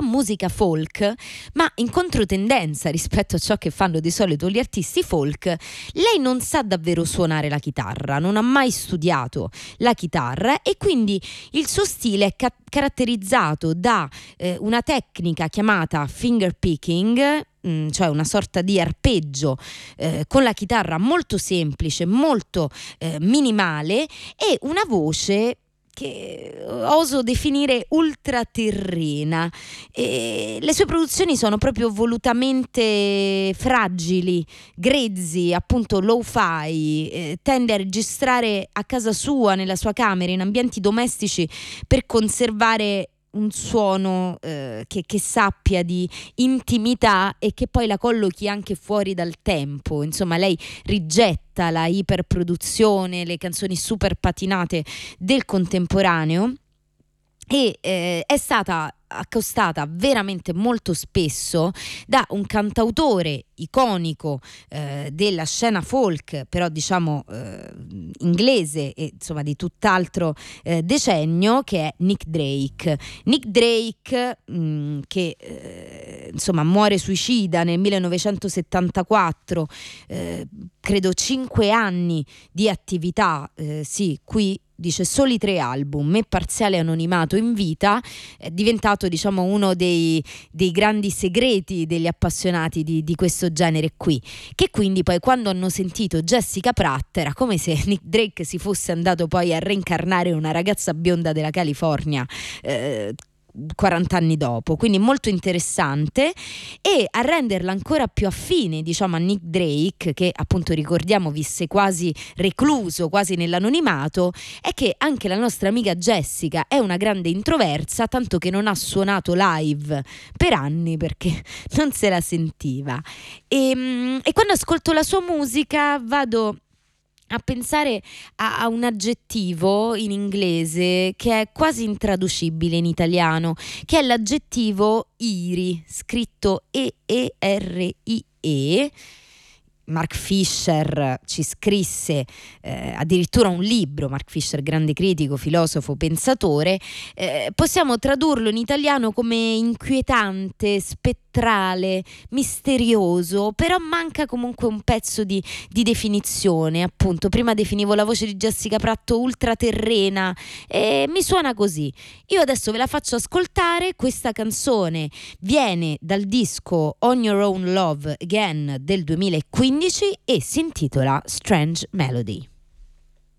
musica folk, ma in controtendenza rispetto a ciò che fanno di solito gli artisti folk. Lei non sa davvero suonare la chitarra, non ha mai studiato la chitarra, e quindi il suo stile è caratterizzato da una tecnica chiamata finger picking, cioè una sorta di arpeggio con la chitarra molto semplice, molto minimale, e una voce che oso definire ultraterrena. Le sue produzioni sono proprio volutamente fragili, grezzi, appunto lo-fi, tende a registrare a casa sua, nella sua camera, in ambienti domestici, per conservare un suono che sappia di intimità e che poi la collochi anche fuori dal tempo. Insomma, lei rigetta la iperproduzione, le canzoni super patinate del contemporaneo, e è stata accostata veramente molto spesso da un cantautore iconico della scena folk, però diciamo inglese, e insomma di tutt'altro decennio, che è Nick Drake. Nick Drake che insomma muore suicida nel 1974, credo 5 anni di attività, sì, qui dice soli 3 album e parziale anonimato in vita, è diventato diciamo uno dei grandi segreti degli appassionati di questo genere qui, che quindi poi quando hanno sentito Jessica Pratt era come se Nick Drake si fosse andato poi a reincarnare una ragazza bionda della California 40 anni dopo, quindi molto interessante. E a renderla ancora più affine diciamo a Nick Drake, che appunto ricordiamo visse quasi recluso, quasi nell'anonimato, è che anche la nostra amica Jessica è una grande introversa, tanto che non ha suonato live per anni perché non se la sentiva, e quando ascolto la sua musica vado a pensare a un aggettivo in inglese che è quasi intraducibile in italiano, che è l'aggettivo eerie, scritto E-E-R-I-E. Mark Fisher ci scrisse addirittura un libro, Mark Fisher, grande critico, filosofo, pensatore. Possiamo tradurlo in italiano come inquietante, spettrale, misterioso, però manca comunque un pezzo di definizione. Appunto, prima definivo la voce di Jessica Pratt ultraterrena, e mi suona così. Io adesso ve la faccio ascoltare. Questa canzone viene dal disco On Your Own Love Again del 2015 e si intitola Strange Melody.